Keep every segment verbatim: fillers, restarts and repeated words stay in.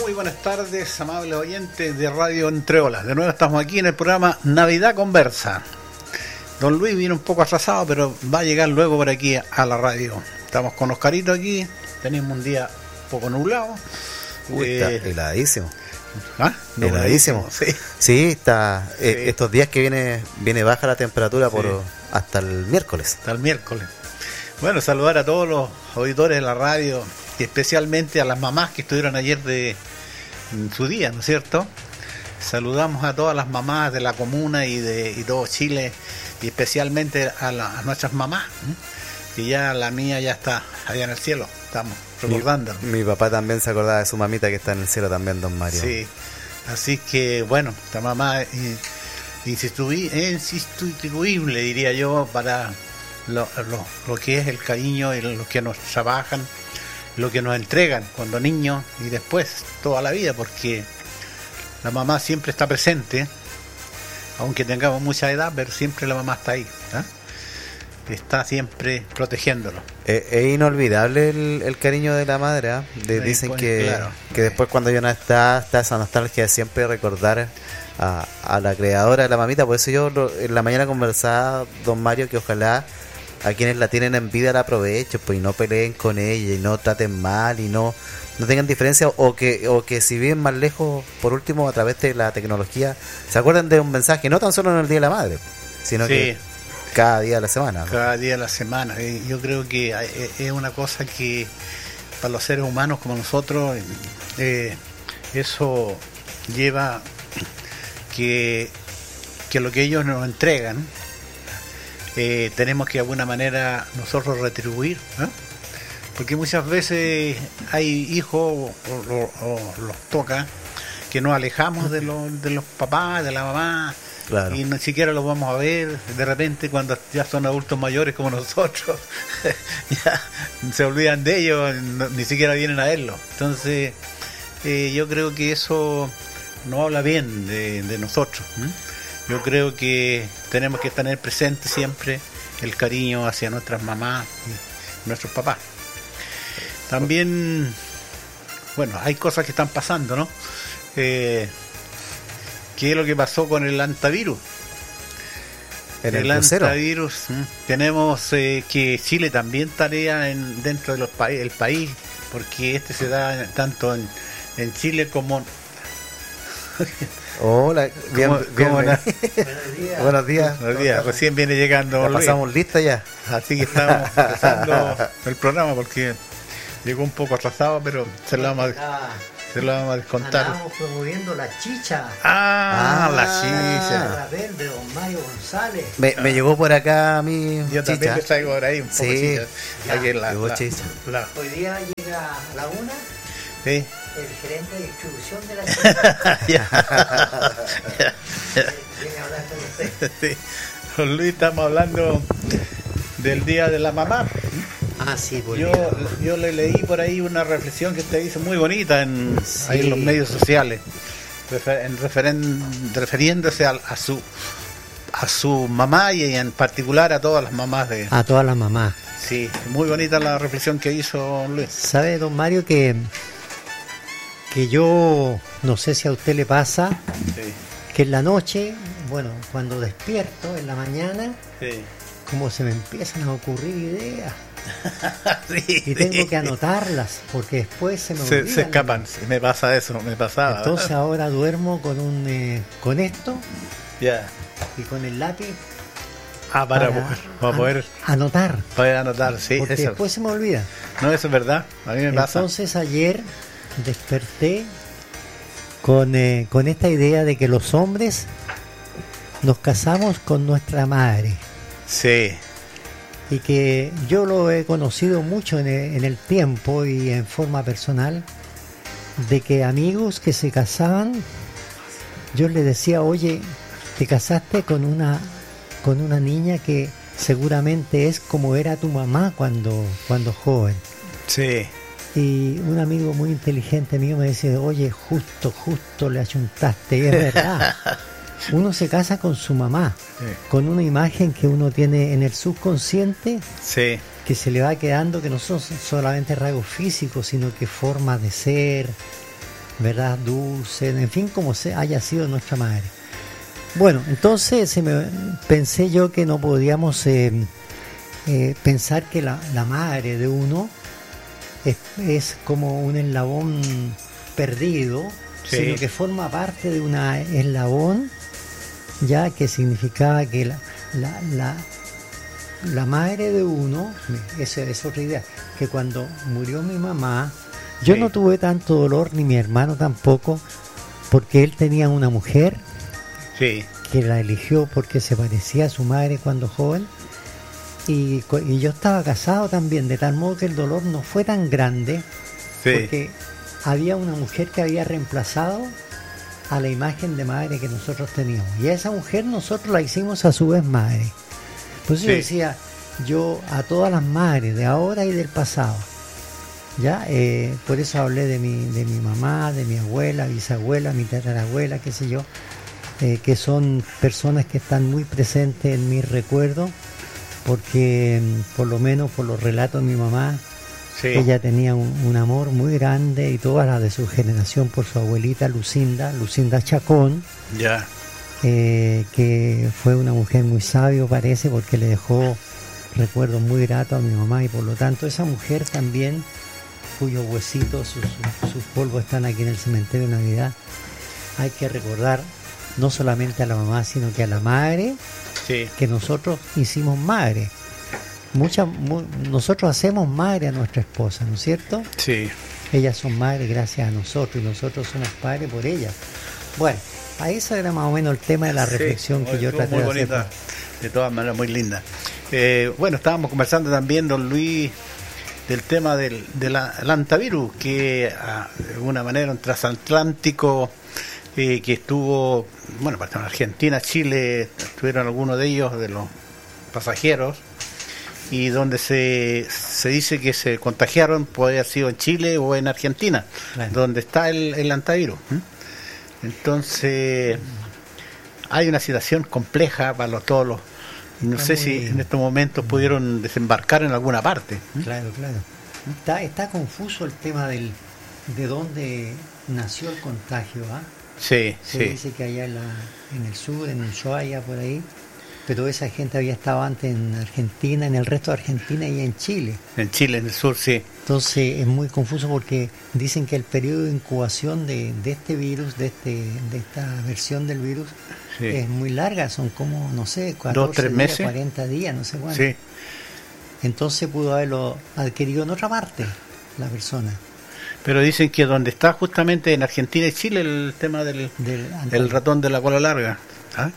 Muy buenas tardes, amables oyentes de Radio Entre Olas. De nuevo estamos aquí en el programa Navidad Conversa. Don Luis viene un poco atrasado, pero va a llegar luego por aquí a la radio. Estamos con Oscarito aquí, tenemos un día un poco nublado. Uy, eh, está heladísimo. ¿Ah? Heladísimo. Sí. Sí, está. Sí. Eh, estos días que viene viene baja la temperatura por Sí. hasta el miércoles. Hasta el miércoles. Bueno, saludar a todos los auditores de la radio y especialmente a las mamás que estuvieron ayer de en su día, ¿no es cierto? Saludamos a todas las mamás de la comuna y de y todo Chile y especialmente a, la, a nuestras mamás, ¿eh? Que ya la mía ya está allá en el cielo, estamos recordándolo. Mi, mi papá también se acordaba de su mamita que está en el cielo también, don Mario. Sí, así que bueno, esta mamá es insustituible, diría yo, para lo, lo, lo que es el cariño y lo que nos trabajan, lo que nos entregan cuando niños y después toda la vida, porque la mamá siempre está presente, aunque tengamos mucha edad, pero siempre la mamá está ahí, ¿eh? Está siempre protegiéndolo. Es, es inolvidable el, el cariño de la madre, ¿eh? De, Sí, dicen pues, que, claro. que después cuando ya no está, está esa nostalgia de siempre recordar a, a la creadora de la mamita. Por eso yo lo, en la mañana conversaba, don Mario, que ojalá a quienes la tienen en vida la aprovechen, pues, y no peleen con ella y no traten mal y no, no tengan diferencia, o que o que si viven más lejos, por último, a través de la tecnología, se acuerden de un mensaje, no tan solo en el Día de la Madre, sino Sí. que cada día de la semana, ¿no? Cada día de la semana. Y yo creo que es una cosa que para los seres humanos como nosotros, eh, eso lleva que, que lo que ellos nos entregan, eh, tenemos que de alguna manera nosotros retribuir, ¿eh? Porque muchas veces hay hijos o, o- o los toca que nos alejamos de, los de los papás, de la mamá. Claro. Y ni siquiera los vamos a ver de repente cuando ya son adultos mayores como nosotros. Ya se olvidan de ellos, no- ni siquiera vienen a verlos. Entonces eh, yo creo que eso no habla bien de, de nosotros, ¿eh? Yo creo que tenemos que tener presente siempre el cariño hacia nuestras mamás y nuestros papás. También, bueno, hay cosas que están pasando, ¿no? Eh, ¿Qué es lo que pasó con el antivirus? En el, el crucero. antivirus, ¿m? Tenemos eh, que Chile también tarea en, dentro del pa el país, porque este se da tanto en, en Chile como... Hola, bien, como- bien- como na- buenos días. Buenos días, recién viene llegando Ya Luis. pasamos lista ya. Así que estamos empezando el programa porque llegó un poco atrasado, pero se lo vamos a, se lo vamos a descontar. Andamos promoviendo la chicha. Ah, Ah. la La chicha. verde, don Mario González. Me, me llegó por acá mi Yo también chicha. le traigo por ahí un poco Sí. de chicha. Ya, Aquí la, llegó la- chicha. la- Hoy día llega a la una sí. el gerente de distribución de la chicha. Ya. Viene a hablar con usted. Sí. Don Luis, estamos hablando del Día de la Mamá. Ah, sí, pues. Yo, yo le leí por ahí una reflexión que usted hizo muy bonita en, Sí. ahí en los medios sociales, refer- en referen- refiriéndose a, a su a su mamá y en particular a todas las mamás de... A todas las mamás. Sí, muy bonita la reflexión que hizo don Luis. ¿Sabe, don Mario, que, que yo no sé si a usted le pasa Sí, que en la noche, bueno, cuando despierto en la mañana, sí. como se me empiezan a ocurrir ideas Sí, y tengo sí. que anotarlas porque después se me Se, olvidan. se escapan, sí, me pasa eso, me pasaba. Entonces ahora duermo con un eh, con esto Ya. y con el lápiz Ah, para, poder, para an- poder, anotar, poder anotar, sí, porque eso. después se me olvida. No, eso es verdad, a mí me pasa. Entonces ayer desperté con, eh, con esta idea de que los hombres nos casamos con nuestra madre Sí, y que yo lo he conocido mucho en el, en el tiempo y en forma personal, de que amigos que se casaban, yo les decía, oye, te casaste con una con una niña que seguramente es como era tu mamá cuando, cuando joven. sí, Y un amigo muy inteligente mío me dice, oye, justo, justo le achuntaste. Y es verdad. Uno se casa con su mamá, sí, con una imagen que uno tiene en el subconsciente, sí, que se le va quedando, que no son solamente rasgos físicos, sino que formas de ser, ¿verdad? Dulce, en fin, como se haya sido nuestra madre. Bueno, entonces se me, pensé yo que no podíamos eh, eh, pensar que la, la madre de uno es, es como un eslabón perdido, Sí. sino que forma parte de una eslabón, ya que significaba que la, la, la, la madre de uno, esa es otra idea, que cuando murió mi mamá, yo Sí. no tuve tanto dolor, ni mi hermano tampoco, porque él tenía una mujer Sí, que la eligió porque se parecía a su madre cuando joven, y, cu- y yo estaba casado también, de tal modo que el dolor no fue tan grande, sí, porque había una mujer que había reemplazado a la imagen de madre que nosotros teníamos, y a esa mujer nosotros la hicimos a su vez madre. Por eso yo Sí. decía, yo a todas las madres de ahora y del pasado, ya eh, por eso hablé de mi, de mi mamá, de mi abuela, bisabuela, mi tatarabuela, qué sé yo, eh, que son personas que están muy presentes en mis recuerdos, porque mm, por lo menos por los relatos de mi mamá, sí. ella tenía un, un amor muy grande, y todas las de su generación por su abuelita Lucinda, Lucinda Chacón, Ya, eh, que fue una mujer muy sabia, parece, porque le dejó recuerdos muy gratos a mi mamá, y por lo tanto esa mujer también, cuyos huesitos, sus, sus, sus polvos están aquí en el cementerio de Navidad, hay que recordar no solamente a la mamá, sino que a la madre, sí, que nosotros hicimos madre. Muchas, mu- nosotros hacemos madre a nuestra esposa, ¿no es cierto? sí. Ellas son madres gracias a nosotros, y nosotros somos padres por ellas. Bueno, a eso era más o menos el tema de la Sí, reflexión que yo estuvo traté muy de hacer. bonita, de todas maneras muy linda. Eh, bueno, estábamos conversando también, don Luis, del tema del, del antivirus, que ah, de alguna manera un transatlántico eh, que estuvo, bueno, para en Argentina, Chile, estuvieron algunos de ellos, de los pasajeros, y donde se, se dice que se contagiaron, puede haber sido en Chile o en Argentina, Claro. donde está el, el antivirus. ¿m? Entonces, hay una situación compleja para los, todos los... No Está sé muy- si en estos momentos pudieron desembarcar en alguna parte. ¿m? Claro, claro. Está, está confuso el tema del de dónde nació el contagio, ¿ah? Sí, Se sí, dice que allá en, la, en el sur, en Ushuaia, por ahí, pero esa gente había estado antes en Argentina, en el resto de Argentina y en Chile. en Chile, en el sur, sí. Entonces es muy confuso, porque dicen que el periodo de incubación de, de este virus, de este de esta versión del virus, Sí. es muy larga, son como, no sé, catorce tres días, meses. cuarenta días, no sé cuánto. Sí. Entonces pudo haberlo adquirido en otra parte la persona. Pero dicen que donde está justamente en Argentina y Chile el tema del Del el ratón de la cola larga. ¿Ah?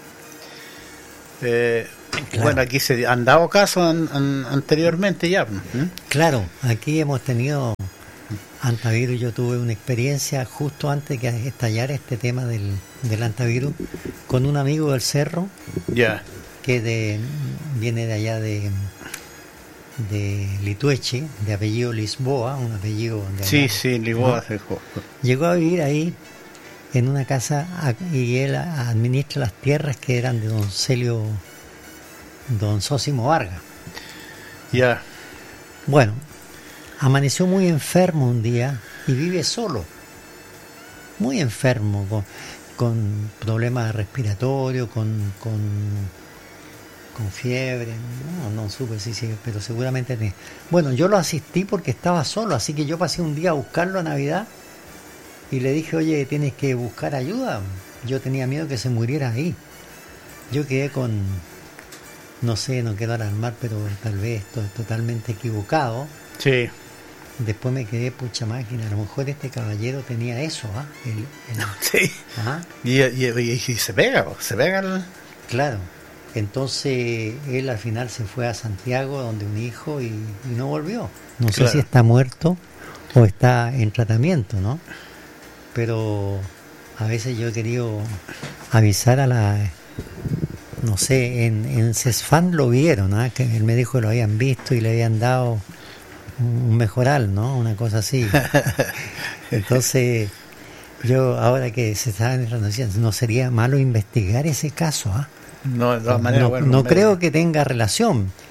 Eh, Claro. Bueno, aquí se han dado casos an- an- anteriormente ya. ¿m? Claro, aquí hemos tenido antivirus. Yo tuve una experiencia justo antes que estallara este tema del, del antivirus con un amigo del cerro Ya, que de, viene de allá de, de Litueche, de apellido Lisboa, un apellido de sí, allá. sí, Lisboa ¿no? se dejó. Llegó a vivir ahí en una casa a- y él administra las tierras que eran de don Celio, don Sósimo Vargas. Ya, Bueno, amaneció muy enfermo un día y vive solo, muy enfermo, con, con problemas respiratorios, con, con, con fiebre, no, no supe si sí, pero seguramente tenía. Bueno, yo lo asistí porque estaba solo, así que yo pasé un día a buscarlo a Navidad y le dije, oye, tienes que buscar ayuda. Yo tenía miedo que se muriera ahí. Yo quedé con, no sé, no quiero alarmar, pero tal vez estoy totalmente equivocado. sí, Después me quedé, pucha máquina, a lo mejor este caballero tenía eso, ¿ah? El- el- sí. ¿ah? Y, y- y- y se pega, se pega el... Claro. Entonces él al final se fue a Santiago, donde un hijo, y, y no volvió. No sé Claro. si está muerto o está en tratamiento, ¿no? Pero a veces yo he querido avisar a la... No sé, en, en CESFAN lo vieron, ¿ah? Que él me dijo que lo habían visto y le habían dado un mejoral, ¿no? Una cosa así. Entonces, yo ahora que se está en las noticias, no sería malo investigar ese caso, ¿ah? No, de todas maneras, no bueno, no me- creo que tenga relación,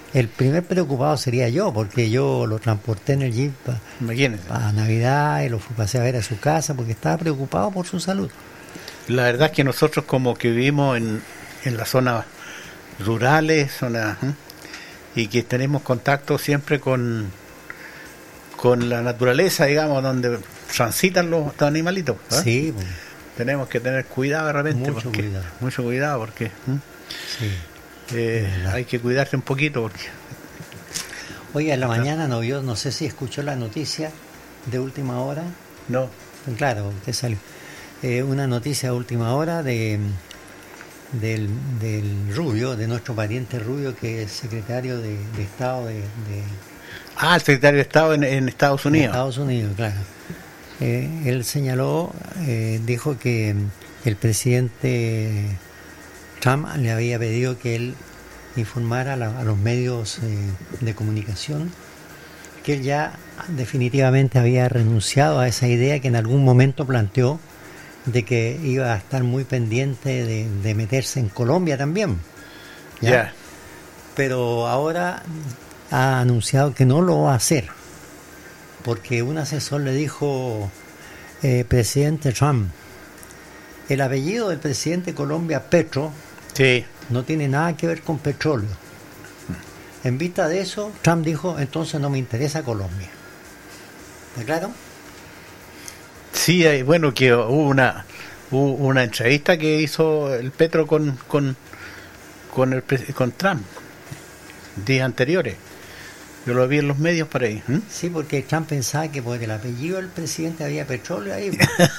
el primer preocupado sería yo, porque yo lo transporté en el jeep Imagínense. para Navidad y lo fui pasé a ver a su casa porque estaba preocupado por su salud. La verdad es que nosotros como que vivimos en, en las zonas rurales, zonas, ¿eh? y que tenemos contacto siempre con con la naturaleza, digamos, donde transitan los, los animalitos. ¿eh? Sí, pues, Tenemos que tener cuidado de repente. Mucho porque, cuidado. Mucho cuidado porque ¿eh? sí. Eh, hay que cuidarse un poquito porque Oye, en la mañana no vio, no sé si escuchó la noticia de última hora. no. Claro, usted salió. Eh, una noticia de última hora de del, del Rubio, de nuestro pariente Rubio, que es secretario de, de Estado de, de, Ah, el secretario de Estado en, en Estados de Unidos. Estados Unidos, claro. Eh, él señaló, eh, dijo que el presidente Trump le había pedido que él informara a, la, a los medios eh, de comunicación que él ya definitivamente había renunciado a esa idea que en algún momento planteó de que iba a estar muy pendiente de, de meterse en Colombia también. Ya. ¿Ya? Pero ahora ha anunciado que no lo va a hacer porque un asesor le dijo, eh, presidente Trump, el apellido del presidente de Colombia, Petro, Sí. no tiene nada que ver con petróleo. En vista de eso, Trump dijo, entonces no me interesa Colombia. ¿Está claro? Sí, hay- bueno, que hubo una hubo una entrevista que hizo el Petro con con con el pre- con Trump días anteriores. Yo lo vi en los medios por ahí. ¿eh? Sí, porque Trump pensaba que por el apellido del presidente había petróleo ahí.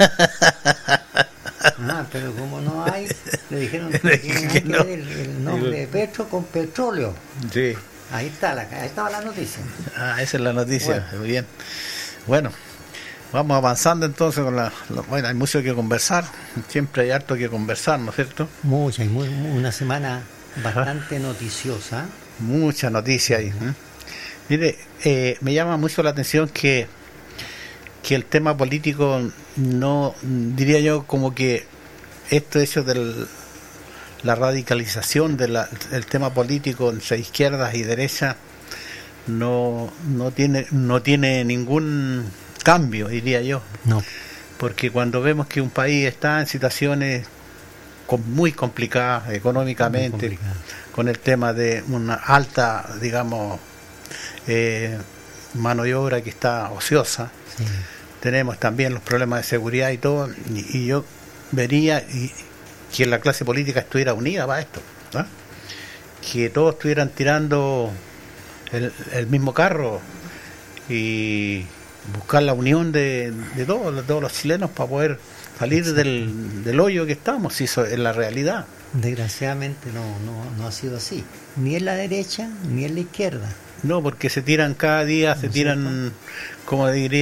Ah, pero como no hay, le dijeron que Le tiene dije nada que que no. ver el, el nombre de Petro con petróleo. Sí. Ahí está, la, ahí estaba la noticia. Ah, esa es la noticia. Bueno. Muy bien. Bueno, vamos avanzando entonces con la, la- bueno, hay mucho que conversar. Siempre hay harto que conversar, ¿no es cierto? Mucha, y muy, muy- una semana bastante noticiosa. Mucha noticia ahí. ¿eh? Mire, eh, me llama mucho la atención que, que el tema político no, diría yo, como que esto hecho de la radicalización del tema político entre izquierdas y derechas no, no tiene no tiene ningún cambio, diría yo, No, porque cuando vemos que un país está en situaciones com- muy complicadas económicamente, muy complicado. con el tema de una alta, digamos, eh, mano de obra que está ociosa, Sí. tenemos también los problemas de seguridad y todo, y, y yo vería y, que la clase política estuviera unida para esto, ¿no? Que todos estuvieran tirando el, el mismo carro y buscar la unión de, de todos, de todos los chilenos para poder salir del, del hoyo que estamos, si eso es la realidad. Desgraciadamente no, no, no ha sido así. Ni en la derecha ni en la izquierda. No, porque se tiran cada día, se ¿No es tiran, como diría,